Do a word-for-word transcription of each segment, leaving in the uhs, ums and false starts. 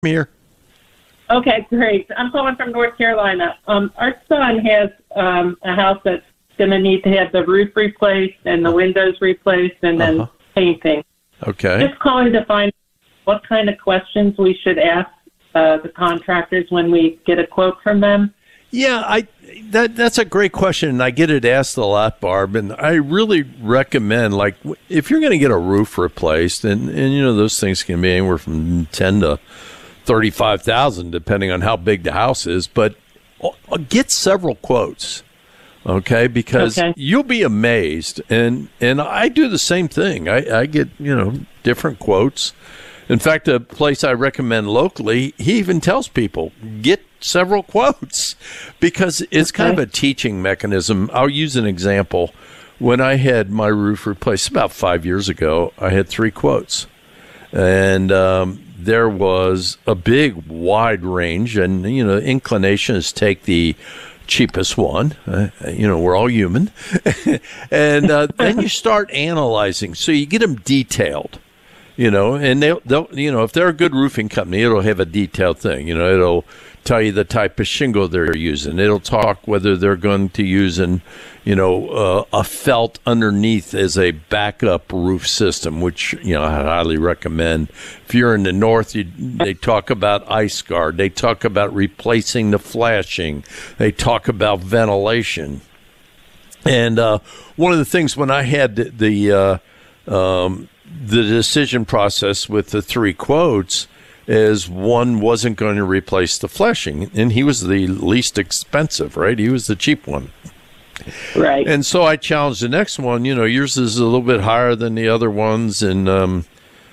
here. Okay, great. I'm calling from North Carolina. Um, our son has um, a house that's going to need to have the roof replaced and the windows replaced and then Uh-huh. painting. Okay. Just calling to find what kind of questions we should ask uh, the contractors when we get a quote from them. Yeah, I that that's a great question, and I get it asked a lot, Barb. And I really recommend, like, if you're going to get a roof replaced, and, and you know those things can be anywhere from ten to thirty-five thousand, depending on how big the house is. But get several quotes, okay? Because Okay. you'll be amazed, and and I do the same thing. I, I get you know different quotes. In fact, a place I recommend locally, he even tells people, get several quotes, because it's kind of a teaching mechanism. I'll use an example. When I had my roof replaced about five years ago, I had three quotes. And um, there was a big, wide range. And, you know, inclination is take the cheapest one. Uh, you know, we're all human. and uh, then you start analyzing. So you get them detailed. You know, and they'll, they'll, you know, if they're a good roofing company, it'll have a detailed thing. You know, it'll tell you the type of shingle they're using. It'll talk whether they're going to use an, you know, uh, a felt underneath as a backup roof system, which, you know, I highly recommend. If you're in the north, you, they talk about ice guard. They talk about replacing the flashing. They talk about ventilation. And uh, one of the things when I had the, the uh, um, the decision process with the three quotes is one wasn't going to replace the flashing, and he was the least expensive, right? He was the cheap one. Right. And so I challenged the next one, you know, yours is a little bit higher than the other ones. And um,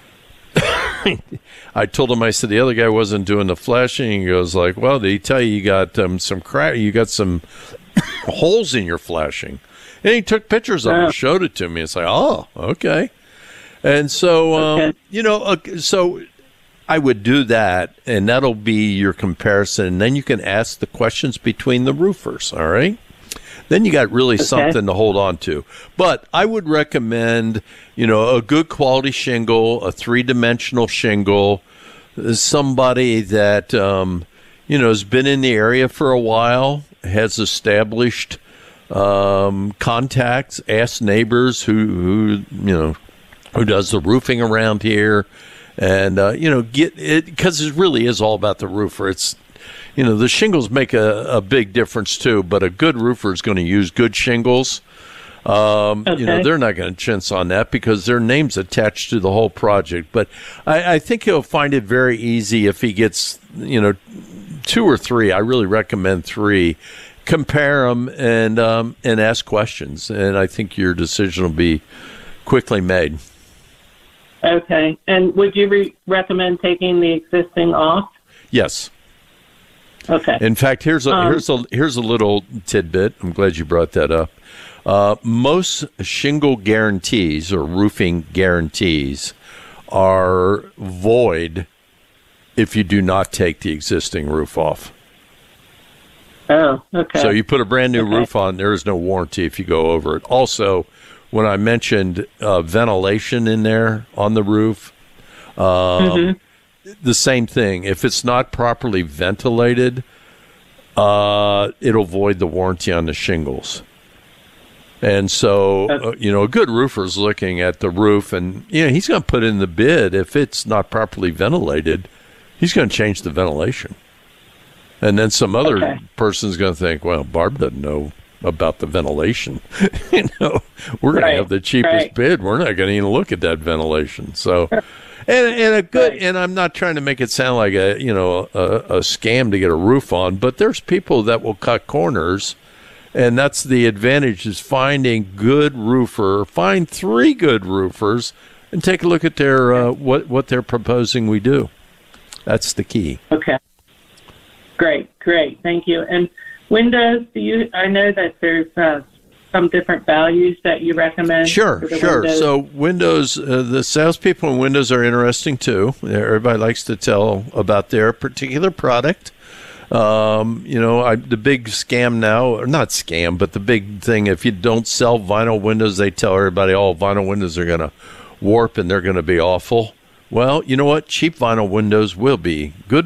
I told him, I said, the other guy wasn't doing the flashing. He goes like, well, did he tell you you got um, some crack, you got some holes in your flashing? And he took pictures of it and showed it to me. It's like, oh, okay. And so, um, Okay. you know, uh, so I would do that, and that'll be your comparison. And then you can ask the questions between the roofers, all right? Then you got really Okay. something to hold on to. But I would recommend, you know, a good quality shingle, a three-dimensional shingle, somebody that, um, you know, has been in the area for a while, has established um, contacts, ask neighbors who, who, you know, who does the roofing around here, and uh, you know, get it, because it really is all about the roofer. It's, you know, the shingles make a, a big difference too, but a good roofer is going to use good shingles. Um, Okay. You know, they're not going to chintz on that because their name's attached to the whole project. But I, I think he'll find it very easy if he gets, you know, two or three. I really recommend three. Compare them and um, and ask questions, and I think your decision will be quickly made. Okay. And would you re- recommend taking the existing off? Yes. Okay. In fact, here's a Um, here's a here's a little tidbit. I'm glad you brought that up. Uh, most shingle guarantees or roofing guarantees are void if you do not take the existing roof off. Oh, okay. So you put a brand new Okay. roof on, there is no warranty if you go over it. Also, when I mentioned uh, ventilation in there on the roof, um, Mm-hmm. the same thing. If it's not properly ventilated, uh, it'll void the warranty on the shingles. And so, uh, you know, a good roofer's looking at the roof, and, you know, he's going to put in the bid. If it's not properly ventilated, he's going to change the ventilation. And then some other Okay. person's going to think, well, Barb doesn't know about the ventilation. you know, we're going Right, to have the cheapest right. bid. We're not going to even look at that ventilation. So, and and a good, Right. and I'm not trying to make it sound like a you know a, a scam to get a roof on, but there's people that will cut corners, and that's the advantage is finding good roofer. Find three good roofers, and take a look at their uh, what what they're proposing we do. That's the key. Okay. Great, great. Thank you. And windows, do you, I know that there's uh, some different values that you recommend. Sure, for the sure. windows. So Windows, uh, the salespeople in Windows are interesting too. Everybody likes to tell about their particular product. Um, you know, I, the big scam now, or not scam, but the big thing, if you don't sell vinyl windows, they tell everybody, oh, vinyl windows are going to warp and they're going to be awful. Well, you know what? Cheap vinyl windows will be good